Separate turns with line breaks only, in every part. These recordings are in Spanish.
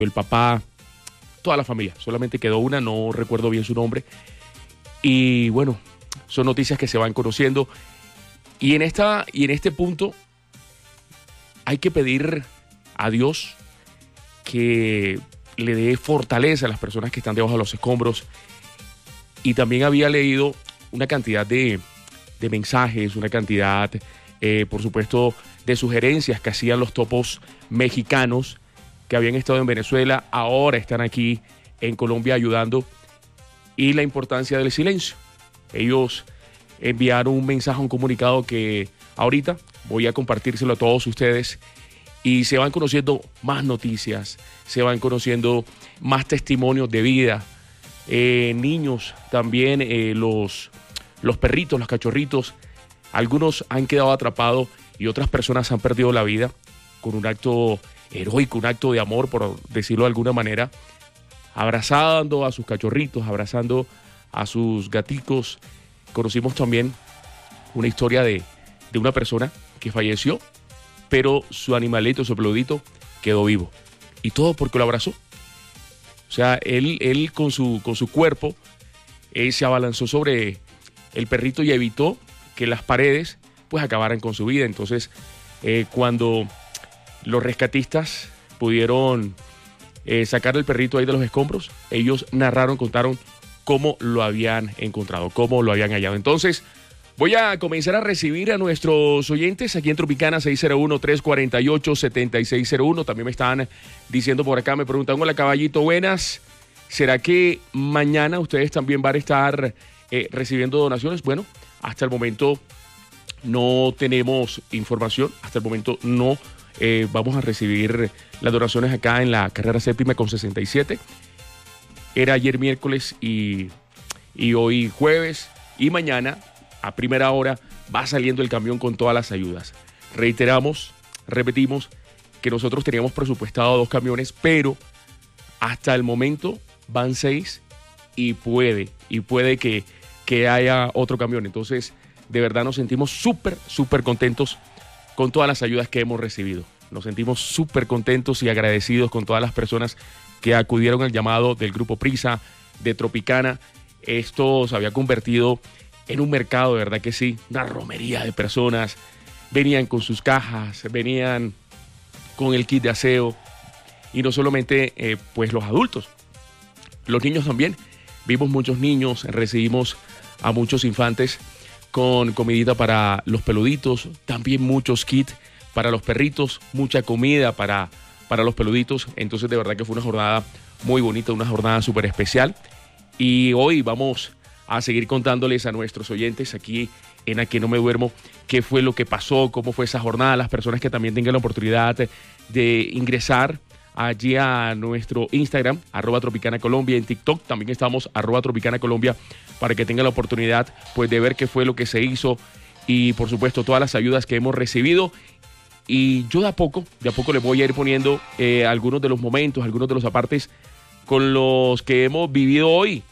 el papá, toda la familia. Solamente quedó una, no recuerdo bien su nombre. Y bueno, son noticias que se van conociendo. Y en este punto hay que pedir a Dios que le dé fortaleza a las personas que están debajo de los escombros. Y también había leído una cantidad de mensajes, una cantidad, por supuesto, de sugerencias que hacían los topos mexicanos que habían estado en Venezuela, ahora están aquí en Colombia ayudando, y la importancia del silencio. Ellos enviaron un mensaje, un comunicado que ahorita voy a compartírselo a todos ustedes, y se van conociendo más noticias, se van conociendo más testimonios de vida, niños también, los perritos, los cachorritos, algunos han quedado atrapados y otras personas han perdido la vida con un acto heroico, un acto de amor, por decirlo de alguna manera, abrazando a sus cachorritos, abrazando a sus gaticos. Conocimos también una historia de una persona que falleció, pero su animalito, su peludito, quedó vivo. Y todo porque lo abrazó. O sea, él con su cuerpo, se abalanzó sobre el perrito y evitó que las paredes pues acabaran con su vida. Entonces, cuando los rescatistas pudieron sacar el perrito ahí de los escombros, ellos narraron, contaron cómo lo habían encontrado, cómo lo habían hallado. Entonces, voy a comenzar a recibir a nuestros oyentes aquí en Tropicana 601-348-7601. También me están diciendo por acá, me preguntan: hola Caballito, buenas. ¿Será que mañana ustedes también van a estar recibiendo donaciones? Bueno, hasta el momento no tenemos información, hasta el momento no vamos a recibir las donaciones acá en la carrera séptima con 67. Era ayer miércoles y hoy jueves, y mañana a primera hora va saliendo el camión con todas las ayudas. Repetimos que nosotros teníamos presupuestado 2 camiones, pero hasta el momento van 6 y puede que haya otro camión. Entonces, de verdad nos sentimos súper contentos con todas las ayudas que hemos recibido. Nos sentimos súper contentos y agradecidos con todas las personas que acudieron al llamado del Grupo Prisa, de Tropicana. Esto se había convertido en un mercado, de verdad que sí, una romería de personas. Venían con sus cajas, venían con el kit de aseo, y no solamente pues los adultos, los niños también. Vimos muchos niños, recibimos a muchos infantes con comidita para los peluditos, también muchos kits para los perritos, mucha comida para los peluditos. Entonces, de verdad que fue una jornada muy bonita, una jornada súper especial. Y hoy vamos a seguir contándoles a nuestros oyentes aquí en Aquí No Me Duermo qué fue lo que pasó, cómo fue esa jornada. Las personas que también tengan la oportunidad de ingresar allí a nuestro Instagram, @TropicanaColombia, en TikTok también estamos, @TropicanaColombia, para que tengan la oportunidad pues de ver qué fue lo que se hizo y por supuesto todas las ayudas que hemos recibido. Y yo de a poco les voy a ir poniendo algunos de los momentos, algunos de los apartes con los que hemos vivido hoy.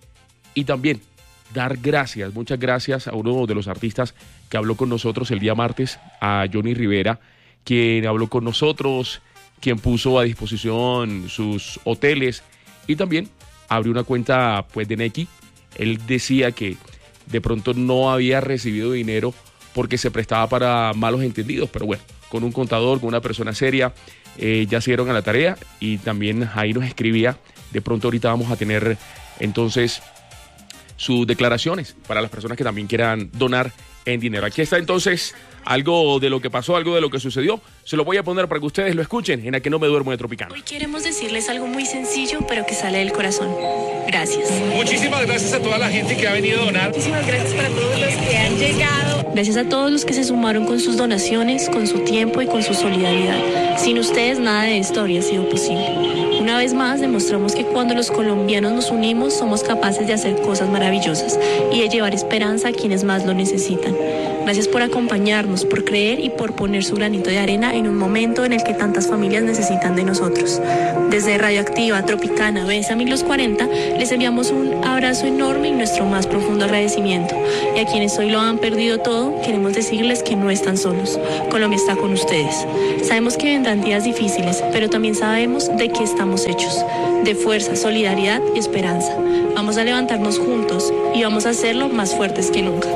Y también dar gracias, muchas gracias a uno de los artistas que habló con nosotros el día martes, a Johnny Rivera, quien habló con nosotros, quien puso a disposición sus hoteles y también abrió una cuenta pues de Nequi. Él decía que de pronto no había recibido dinero porque se prestaba para malos entendidos, pero bueno, con un contador, con una persona seria, ya se dieron a la tarea, y también ahí nos escribía. De pronto ahorita vamos a tener entonces sus declaraciones para las personas que también quieran donar en dinero. Aquí está entonces algo de lo que pasó, algo de lo que sucedió. Se lo voy a poner para que ustedes lo escuchen en Aquí No Me Duermo de Tropicana.
Hoy queremos decirles algo muy sencillo, pero que sale del corazón. Gracias.
Muchísimas gracias a toda la gente que ha venido a donar.
Muchísimas gracias para todos los que han llegado. Gracias a todos los que se sumaron con sus donaciones, con su tiempo y con su solidaridad. Sin ustedes nada de esto habría sido posible. Una vez más demostramos que cuando los colombianos nos unimos somos capaces de hacer cosas maravillosas y de llevar esperanza a quienes más lo necesitan. Gracias por acompañarnos, por creer y por poner su granito de arena en un momento en el que tantas familias necesitan de nosotros. Desde Radioactiva, Tropicana, Bésame los 40, les enviamos un abrazo enorme y nuestro más profundo agradecimiento. Y a quienes hoy lo han perdido todo, queremos decirles que no están solos. Colombia está con ustedes. Sabemos que vendrán días difíciles, pero también sabemos de qué estamos hechos, de fuerza, solidaridad y esperanza. Vamos a levantarnos juntos y vamos a hacerlo más fuertes que nunca.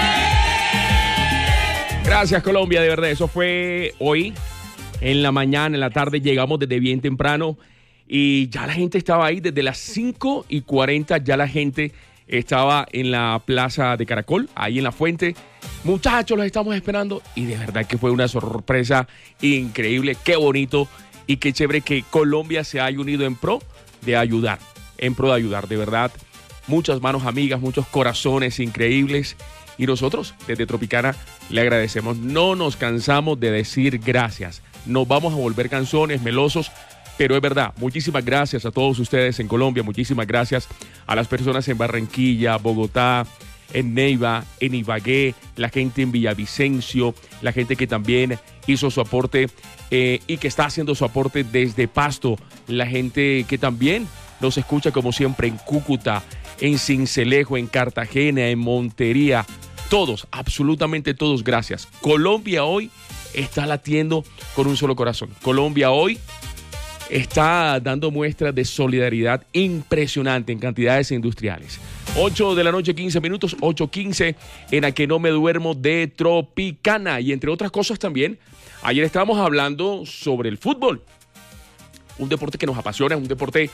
Gracias, Colombia, de verdad. Eso fue hoy en la mañana, en la tarde. Llegamos desde bien temprano y ya la gente estaba ahí. Desde las 5:40 ya la gente estaba en la plaza de Caracol, ahí en la fuente. Muchachos, los estamos esperando. Y de verdad que fue una sorpresa increíble. Qué bonito y qué chévere que Colombia se haya unido en pro de ayudar. De verdad. Muchas manos amigas, muchos corazones increíbles. Y nosotros, desde Tropicana, le agradecemos. No nos cansamos de decir gracias. Nos vamos a volver cansones, melosos, pero es verdad. Muchísimas gracias a todos ustedes en Colombia. Muchísimas gracias a las personas en Barranquilla, Bogotá, en Neiva, en Ibagué, la gente en Villavicencio, la gente que también hizo su aporte y que está haciendo su aporte desde Pasto, la gente que también nos escucha como siempre en Cúcuta, en Sincelejo, en Cartagena, en Montería. Todos, absolutamente todos, gracias. Colombia hoy está latiendo con un solo corazón. Colombia hoy está dando muestras de solidaridad impresionante en cantidades industriales. 8 de la noche, 15 minutos, 8:15 en A Que No Me Duermo de Tropicana. Y entre otras cosas también, ayer estábamos hablando sobre el fútbol. Un deporte que nos apasiona, un deporte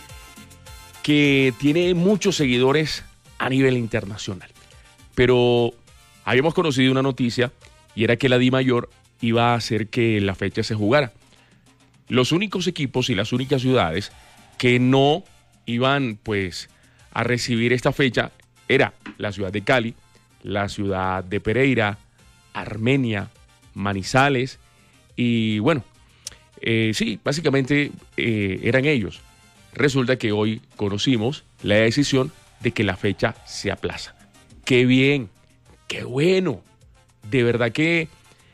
que tiene muchos seguidores a nivel internacional. Pero habíamos conocido una noticia y era que la DIMAYOR iba a hacer que la fecha se jugara. Los únicos equipos y las únicas ciudades que no iban pues a recibir esta fecha era la ciudad de Cali, la ciudad de Pereira, Armenia, Manizales y bueno, sí, básicamente eran ellos. Resulta que hoy conocimos la decisión de que la fecha se aplaza. ¡Qué bien! ¡Qué bueno! De verdad que,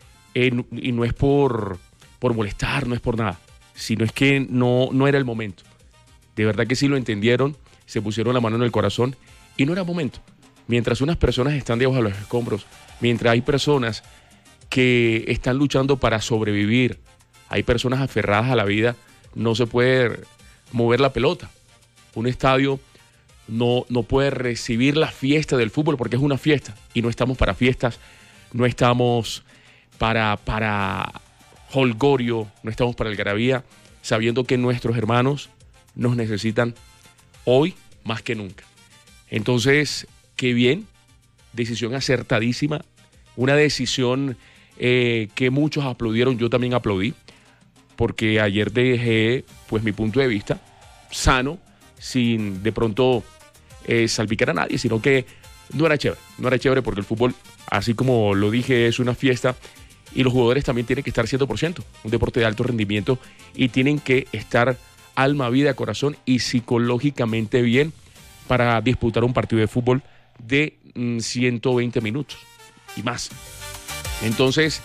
y no es por molestar, no es por nada, sino es que no era el momento. De verdad que sí lo entendieron, se pusieron la mano en el corazón y no era momento. Mientras unas personas están debajo de los escombros, mientras hay personas que están luchando para sobrevivir, hay personas aferradas a la vida, no se puede mover la pelota. Un estadio no puede recibir la fiesta del fútbol porque es una fiesta y no estamos para fiestas, no estamos para holgorio, no estamos para algarabía, sabiendo que nuestros hermanos nos necesitan hoy más que nunca. Entonces, qué bien, decisión acertadísima, una decisión que muchos aplaudieron, yo también aplaudí, porque ayer dejé pues mi punto de vista sano, sin de pronto salpicar a nadie, sino que no era chévere porque el fútbol, así como lo dije, es una fiesta y los jugadores también tienen que estar 100%, un deporte de alto rendimiento y tienen que estar alma, vida, corazón y psicológicamente bien para disputar un partido de fútbol de 120 minutos y más. Entonces,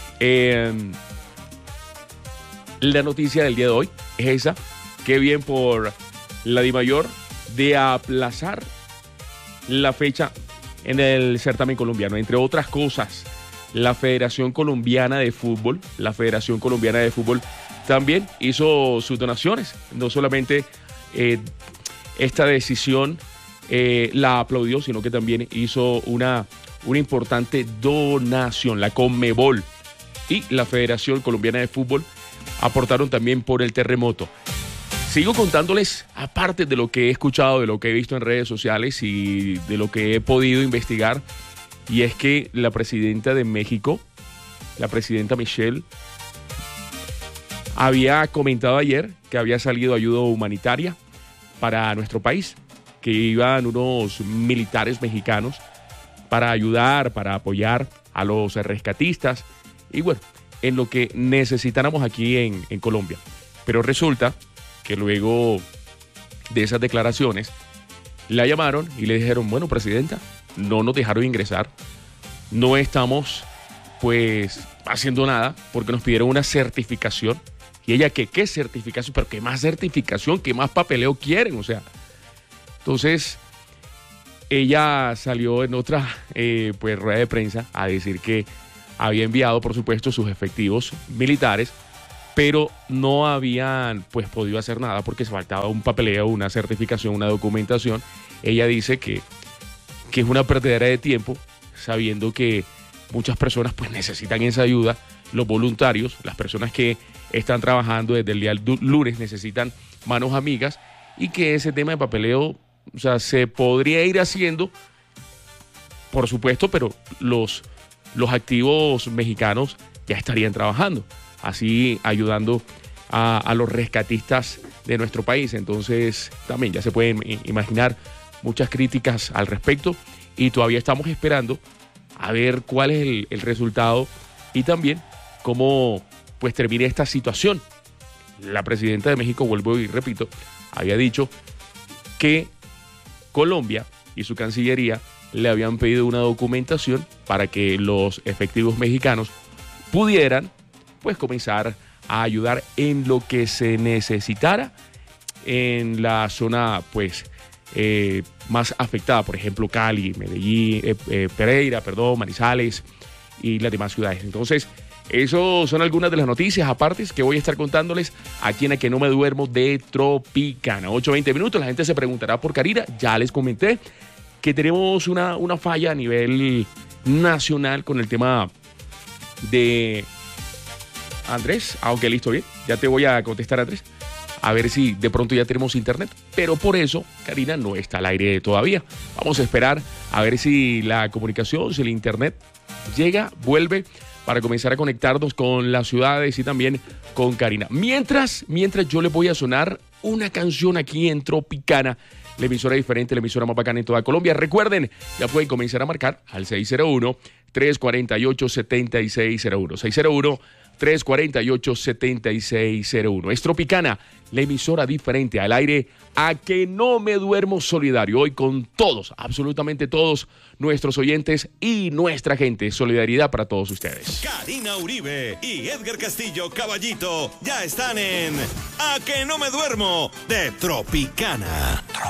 la noticia del día de hoy es esa. Qué bien por la DIMAYOR de aplazar la fecha en el certamen colombiano. Entre otras cosas, la Federación Colombiana de Fútbol también hizo sus donaciones. No solamente esta decisión la aplaudió, sino que también hizo una importante donación. La Conmebol y la Federación Colombiana de Fútbol aportaron también por el terremoto. Sigo contándoles, aparte de lo que he escuchado, de lo que he visto en redes sociales y de lo que he podido investigar, y es que la presidenta de México, la presidenta Michelle, había comentado ayer que había salido ayuda humanitaria para nuestro país, que iban unos militares mexicanos para ayudar, para apoyar a los rescatistas y bueno, en lo que necesitáramos aquí en Colombia. Pero resulta que luego de esas declaraciones la llamaron y le dijeron, bueno, presidenta, no nos dejaron ingresar, no estamos pues haciendo nada porque nos pidieron una certificación. Y ella, ¿qué certificación? Pero ¿qué más certificación? ¿Qué más papeleo quieren? O sea, entonces ella salió en otra pues, rueda de prensa a decir que había enviado, por supuesto, sus efectivos militares, pero no habían pues podido hacer nada porque se faltaba un papeleo, una certificación, una documentación. Ella dice que es una perdedera de tiempo, sabiendo que muchas personas pues necesitan esa ayuda, los voluntarios, las personas que están trabajando desde el día lunes necesitan manos amigas, y que ese tema de papeleo, o sea, se podría ir haciendo, por supuesto, pero los activos mexicanos ya estarían trabajando, así ayudando a los rescatistas de nuestro país. Entonces también ya se pueden imaginar muchas críticas al respecto, y todavía estamos esperando a ver cuál es el resultado y también cómo pues termine esta situación. La presidenta de México, vuelvo y repito, había dicho que Colombia y su Cancillería le habían pedido una documentación para que los efectivos mexicanos pudieran pues comenzar a ayudar en lo que se necesitara en la zona pues más afectada, por ejemplo Cali, Medellín, Pereira, Manizales y las demás ciudades. Entonces, eso son algunas de las noticias aparte que voy a estar contándoles aquí en A Que No Me Duermo de Tropicana. 8:20 minutos, la gente se preguntará por Karina. Ya les comenté que tenemos una falla a nivel nacional con el tema de Andrés. Aunque listo, bien, ya te voy a contestar, Andrés. A ver si de pronto ya tenemos internet. Pero por eso Karina no está al aire todavía. Vamos a esperar a ver si la comunicación, si el internet llega, vuelve, para comenzar a conectarnos con las ciudades y también con Karina. Mientras yo les voy a sonar una canción aquí en Tropicana, la emisora diferente, la emisora más bacana en toda Colombia. Recuerden, ya pueden comenzar a marcar al 601-348-7601. 601-348-7601. Es Tropicana, la emisora diferente al aire, A Que No Me Duermo solidario. Hoy con todos, absolutamente todos nuestros oyentes y nuestra gente. Solidaridad para todos ustedes.
Karina Uribe y Edgar Castillo Caballito ya están en A Que No Me Duermo de Tropicana.